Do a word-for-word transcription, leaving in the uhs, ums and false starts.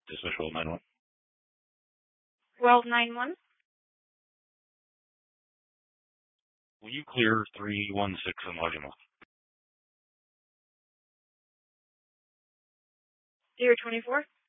Dismiss World nine one. World nine one. Will you clear three one six in Lajima? zero twenty-four.